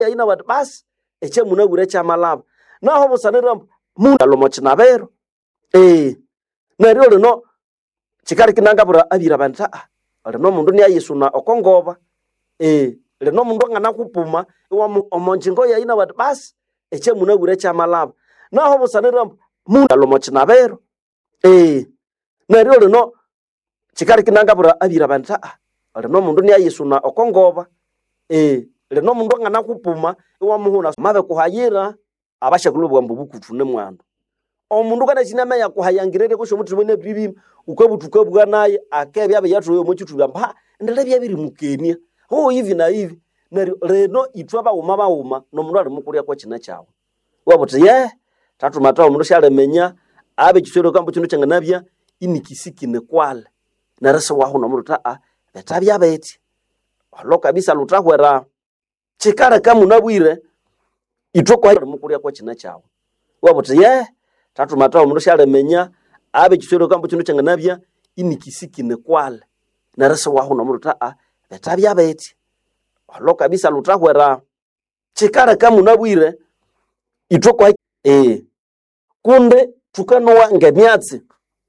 ina wat bas eche munabure cha malaba naho busanira munda lomochinabeero neryo no chikari kinangabura abira banta no mundu ni ayisuna okongoba leno mundu ngana kupuma iwa omonjingo ya ina wat bas eche munabure cha malaba naho busanira munda lomochinabeero neryo no chikari kinangabura abira banta no mundu ni ayisuna okongoba leno mundu ngana kupuma iwa muhuna mabe kuhayira abashakulubwa mbubukutune mwandu omundu kana chinama ya kuhayangirere ko shomutu mwene bibi ukwebutuka bwa naye akebya abyatro yo mochitubya mba ndele bya biri mukenia hivi na hivi reno itwa bauma no mundu ali mukuria kwa china chawo wabote tatu mata omundu shalemenya abe kisoro kambo chino changanabya inikisiki ne kwale narasa waho no mundu betabya beti lo kabisa lutahwera chikara kama unabwire itwa mukuria kwa china chawo wabote tatu mata omundu shalemenya abe kisoro kambo chino changanabya inikisiki ne kwale narasa waho no mundu betabya beti lo kabisa lutahwera chikara kama unabwire itwa kunde tukanowa ngemyatsi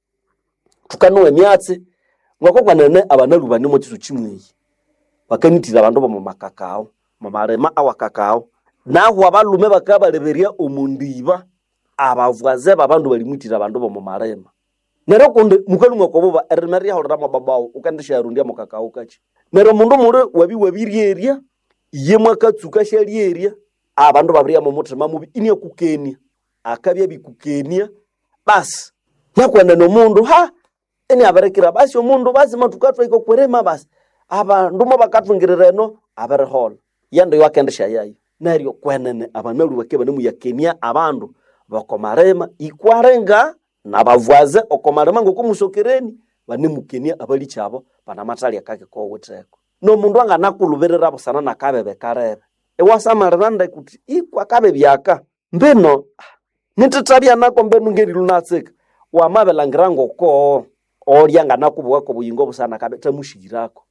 tukanowe myatsi ngoko kwanene abanalubani mo kisu kimweyi bakanitira abantu bo makakao mamarema awakakao naho abalume bakabaleberia omundiba abavwaze babandu balimutira abantu bo marema nero kunde mukalunga koboba erimeria holera mababao ukandisha yarundia mukakao kachi nero mundu muri wabirieria yemwe katsuka shalieria abantu babriya mu mutima mubi ine kukenia akabya bikukenia basi nakwenda no mundu eni abarekira basi omundu basi matukatwa iko kwerema basi abantu mo bakatungirereno abarehol yando yakendesha yayi neryo kwenene abanalu bakeba nemu yakenia abantu bakomarema ikwarenga nabavwaze okomarema ngoko musokereni banemukenia abali chabo bana matali akake ko weteko no mundu anga nakuluberera busana nakabebe karebe ewasamaranda kuti ikwa kabe byaka mbeno nititabya nako mbenu ngeri lunatseka wamabelangirango ko olyanga nakubwa ko buyingo busana kabe tamushirako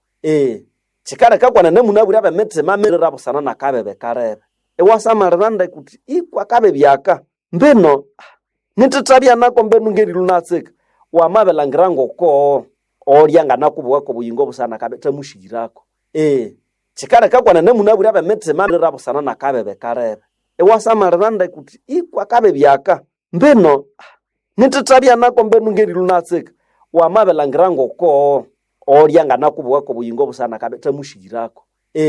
chikara kakwana nemunaburi abemetse mamerera busana nakabebe karebe ewasamaranda kuti ikwa kabe byaka mbeno nititabya nako mbenu ngeri lunatseka wamabelangirango ko olyanga nakubwa ko buyingo busana kabe tamushirako chikara kakwana nemunaburi abemetse mamerera busana nakabebe karebe ewasamaranda kuti ikwa kabe byaka mbeno nititabya nako mbenu ngeri lunatseka wamabelangirango ko olyanga nakubwa ko buyingo busana kabe tamushirako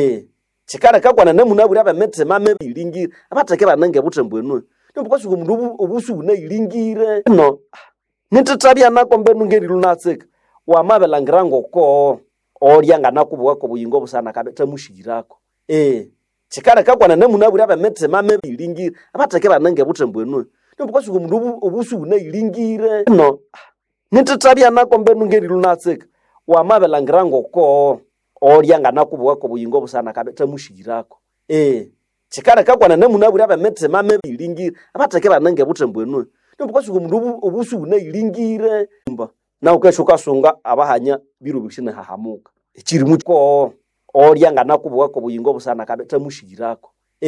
chikara kakwana nemunaburi abemetse mamebilingira abateke banenge butembwenwe nibukose umundu obusu bune ilingire no nititabya nako mbenu ngeri lunatseka wamabelangirango ko olyanga nakubwa ko buyingo busana kabe tamushirako chikara kakwana nemunaburi abemetse mamebilingira abateke banenge butembwenwe nibukose umundu obusu bune ilingire no nititabya nako mbenu ngeri lunatseka wamabelangirango ko olyanga nakubwa ko buyingo busana kabe tamushirako chikara kakwana nemunaburi abemetse mamebilingira abateke banenge butembwenwe nibukose umundu obusu bune ilingire na ukeshuka sunga abahanya birubishine hahamuka ekirimu ko olyanga nakubwa ko buyingo busana kabe tamushirako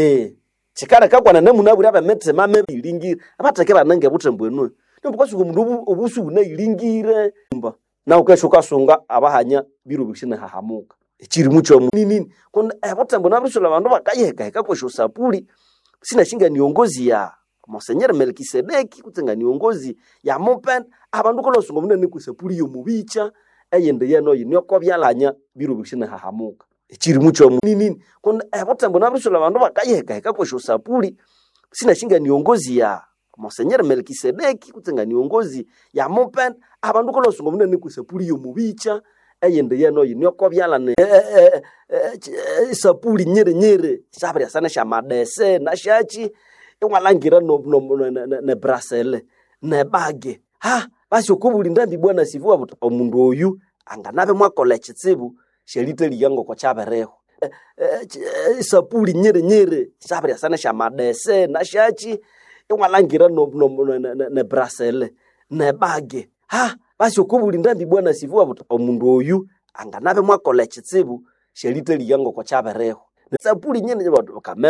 chikara kakwana nemunaburi abemetse mamebilingira abateke banenge butembwenwe nibukose umundu obusu bune ilingire na ukeshuka sunga abahanya birubishine hahamuka ekirimu kyo nini konde abatambo nabusula abantu bakayeka ekakosho sapuli sina shinga niongozi ya Monseigneur Melkisedeki kutenga niongozi ya Mopen abantu kolosungo munene kusapuli yo mubicha eyende yeno yinyoko byalanya birubishine hahamuka ekirimu kyo nini konde abatambo nabusula abantu bakayeka ekakosho sapuli sina shinga niongozi ya Monseigneur Melkisedeki kutenga niongozi ya Mopen abantu kolosungo munene kusapuli yo mubicha eyende yeno yinyoko byalane sapuli nyere sabria sana shamadese na shachi ewalangira ne brasele ne bage basi okubuli ndambi bwana sivuwa omundu oyu anganabe mwakola chitsibu shelite liyango ko chabereho sapuli nyere sabria sana shamadese na shachi ewalangira ne brasele ne bage basi okubuli ndambi bwana sivuwa omundu oyu anganabe mwakola chitsibu shelite liyango ko chabereho sapuli nyene